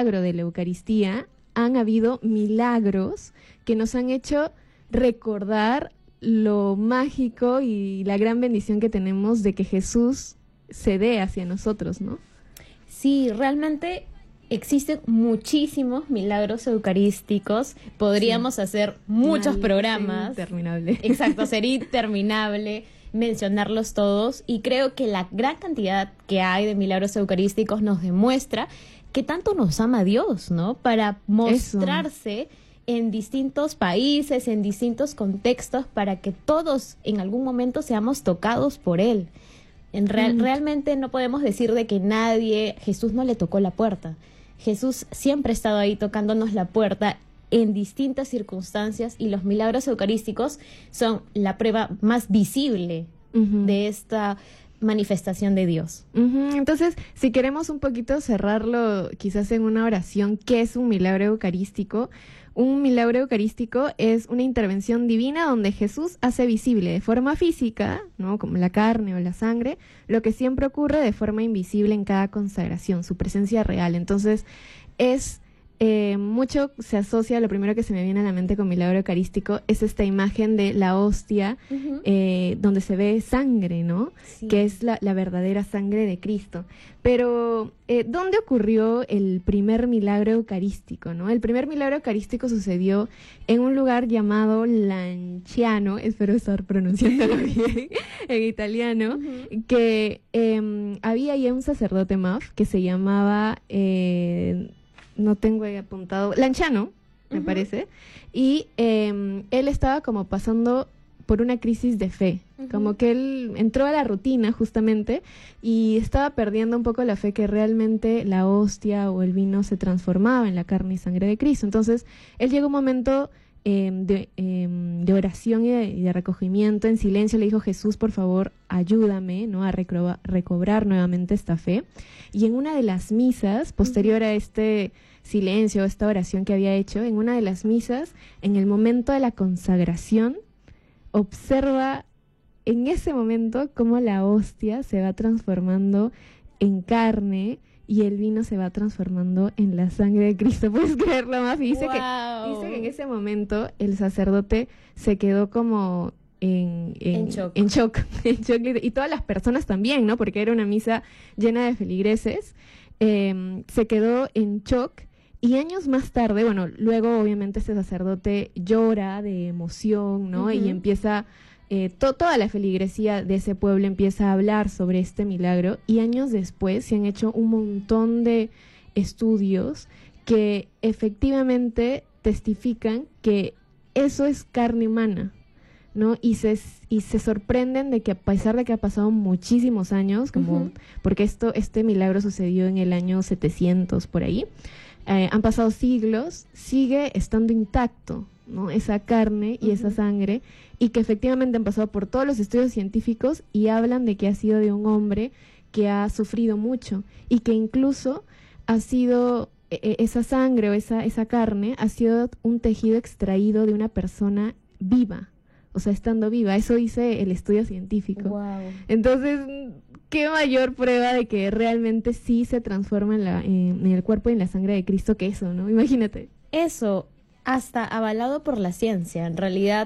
milagro de la Eucaristía, han habido milagros que nos han hecho recordar lo mágico y la gran bendición que tenemos de que Jesús se dé hacia nosotros, ¿no? Sí, realmente existen muchísimos milagros eucarísticos. Podríamos hacer muchos programas. Interminable. Exacto, sería interminable mencionarlos todos, y creo que la gran cantidad que hay de milagros eucarísticos nos demuestra que tanto nos ama Dios, ¿no? Para mostrarse en distintos países, en distintos contextos, para que todos en algún momento seamos tocados por Él. Realmente no podemos decir de que Jesús no le tocó la puerta. Jesús siempre ha estado ahí tocándonos la puerta en distintas circunstancias, y los milagros eucarísticos son la prueba más visible de esta manifestación de Dios. Entonces, si queremos un poquito cerrarlo quizás en una oración, ¿qué es un milagro eucarístico? Un milagro eucarístico es una intervención divina donde Jesús hace visible de forma física, ¿no?, como la carne o la sangre, lo que siempre ocurre de forma invisible en cada consagración, su presencia real. Entonces, mucho se asocia, lo primero que se me viene a la mente con milagro eucarístico es esta imagen de la hostia, donde se ve sangre, ¿no? Sí. Que es la verdadera sangre de Cristo. Pero, ¿dónde ocurrió el primer milagro eucarístico, no? El primer milagro eucarístico sucedió en un lugar llamado Lanciano, espero estar pronunciándolo bien en italiano, que había ahí un sacerdote MAF que se llamaba... no tengo ahí apuntado, Lanciano, me parece, y él estaba como pasando por una crisis de fe, como que él entró a la rutina justamente y estaba perdiendo un poco la fe que realmente la hostia o el vino se transformaba en la carne y sangre de Cristo. Entonces, él llegó a un momento de oración y de recogimiento en silencio. Le dijo: Jesús, por favor, ayúdame, ¿no?, a recobrar nuevamente esta fe. Y en una de las misas, posterior a este silencio, esta oración que había hecho, en una de las misas, en el momento de la consagración, observa en ese momento cómo la hostia se va transformando en carne y el vino se va transformando en la sangre de Cristo. ¿Puedes creerlo, Mafi? Dice que en ese momento el sacerdote se quedó como en shock. Y todas las personas también, ¿no? Porque era una misa llena de feligreses. Se quedó en shock. Y años más tarde, bueno, luego obviamente este sacerdote llora de emoción, ¿no? Y empieza... toda la feligresía de ese pueblo empieza a hablar sobre este milagro, y años después se han hecho un montón de estudios que efectivamente testifican que eso es carne humana, ¿no? Y se sorprenden de que, a pesar de que ha pasado muchísimos años, como porque este milagro sucedió en el año 700 por ahí, han pasado siglos, sigue estando intacto, ¿no?, esa carne y esa sangre, y que efectivamente han pasado por todos los estudios científicos y hablan de que ha sido de un hombre que ha sufrido mucho, y que incluso ha sido esa sangre o esa carne ha sido un tejido extraído de una persona viva, o sea, estando viva. Eso dice el estudio científico. Wow. Entonces, qué mayor prueba de que realmente sí se transforma en el cuerpo y en la sangre de Cristo que eso, ¿no? Imagínate. Eso, hasta avalado por la ciencia. En realidad,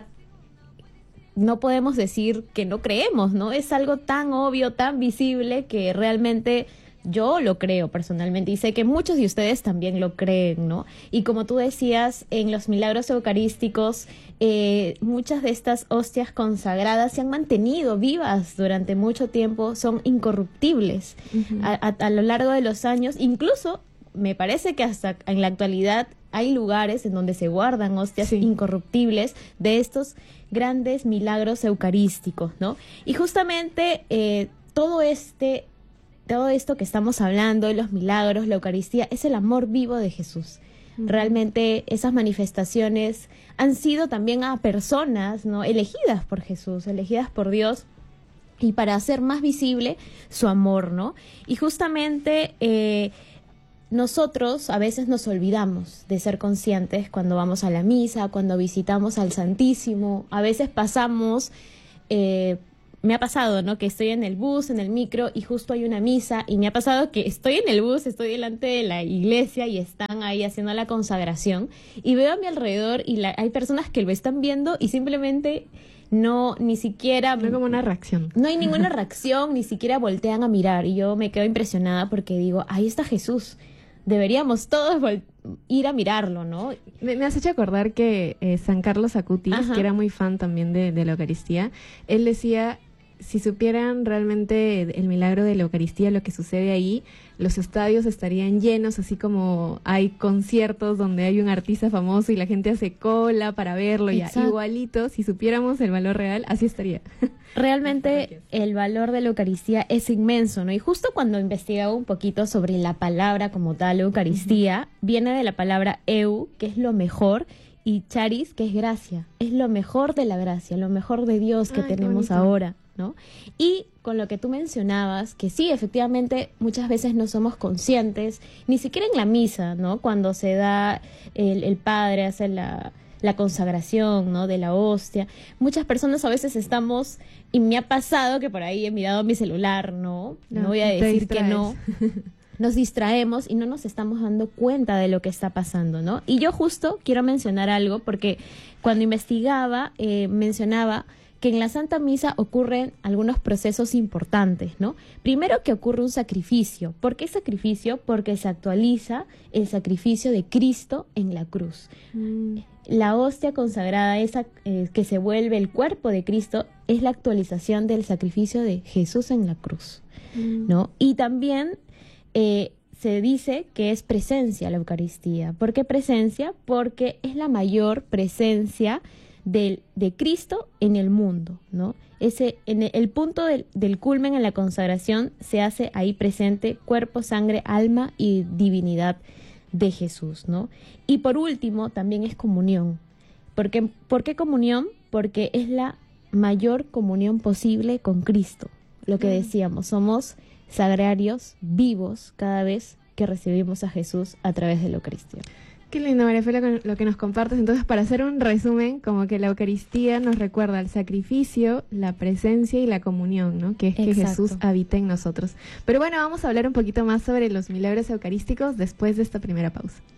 no podemos decir que no creemos, ¿no? Es algo tan obvio, tan visible, que realmente yo lo creo personalmente, y sé que muchos de ustedes también lo creen, ¿no? Y como tú decías, en los milagros eucarísticos, muchas de estas hostias consagradas se han mantenido vivas durante mucho tiempo, son incorruptibles a lo largo de los años. Incluso me parece que hasta en la actualidad hay lugares en donde se guardan hostias incorruptibles de estos grandes milagros eucarísticos, ¿no? Y justamente todo esto que estamos hablando de los milagros, la Eucaristía, es el amor vivo de Jesús. Realmente esas manifestaciones han sido también a personas, ¿no?, elegidas por Jesús, elegidas por Dios, y para hacer más visible su amor, ¿no? Y justamente nosotros a veces nos olvidamos de ser conscientes cuando vamos a la misa, cuando visitamos al Santísimo. A veces pasamos me ha pasado, ¿no? Que estoy en el bus, en el micro, y justo hay una misa, y me ha pasado que estoy en el bus, estoy delante de la iglesia y están ahí haciendo la consagración, y veo a mi alrededor y hay personas que lo están viendo y simplemente ni siquiera... No hay como una reacción. No hay ninguna reacción, ni siquiera voltean a mirar, y yo me quedo impresionada porque digo, ahí está Jesús. Deberíamos todos ir a mirarlo, ¿no? Me has hecho acordar que San Carlos Acutis, Ajá. que era muy fan también de la Eucaristía, él decía, si supieran realmente el milagro de la Eucaristía, lo que sucede ahí, los estadios estarían llenos, así como hay conciertos donde hay un artista famoso y la gente hace cola para verlo, ya igualito, si supiéramos el valor real, así estaría. Realmente el valor de la Eucaristía es inmenso, ¿no? Y justo cuando investigaba un poquito sobre la palabra como tal, Eucaristía, viene de la palabra eu, que es lo mejor, y charis, que es gracia. Es lo mejor de la gracia, lo mejor de Dios que tenemos ahora, ¿no? Y con lo que tú mencionabas, que sí, efectivamente, muchas veces no somos conscientes, ni siquiera en la misa, ¿no? Cuando se da el padre, hace la consagración, ¿no? De la hostia. Muchas personas a veces estamos, y me ha pasado que por ahí he mirado mi celular, ¿no? No voy a decir que no. Nos distraemos y no nos estamos dando cuenta de lo que está pasando, ¿no? Y yo justo quiero mencionar algo porque cuando investigaba, mencionaba que en la Santa Misa ocurren algunos procesos importantes, ¿no? Primero que ocurre un sacrificio. ¿Por qué sacrificio? Porque se actualiza el sacrificio de Cristo en la cruz. La hostia consagrada, esa que se vuelve el cuerpo de Cristo, es la actualización del sacrificio de Jesús en la cruz, ¿no? Y también se dice que es presencia la Eucaristía. ¿Por qué presencia? Porque es la mayor presencia de Cristo en el mundo, ¿no? El punto del culmen en la consagración se hace ahí presente cuerpo, sangre, alma y divinidad de Jesús, ¿no? Y por último, también es comunión. ¿Por qué comunión? Porque es la mayor comunión posible con Cristo. Lo que decíamos, somos sagrarios vivos cada vez que recibimos a Jesús a través de la Eucaristía. Qué lindo, María Fe, lo que nos compartes. Entonces, para hacer un resumen, como que la Eucaristía nos recuerda el sacrificio, la presencia y la comunión, ¿no? Que es que Jesús habita en nosotros. Pero bueno, vamos a hablar un poquito más sobre los milagros eucarísticos después de esta primera pausa.